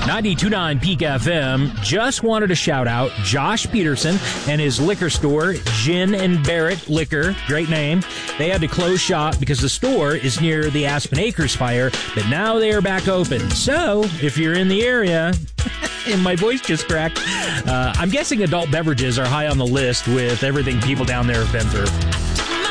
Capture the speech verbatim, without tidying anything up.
ninety-two point nine Peak F M just wanted to shout out Josh Peterson and his liquor store, Gin and Barrett Liquor. Great name. They had to close shop because the store is near the Aspen Acres fire, but now they are back open. So, if you're in the area, and my voice just cracked, uh, I'm guessing adult beverages are high on the list with everything people down there have been through.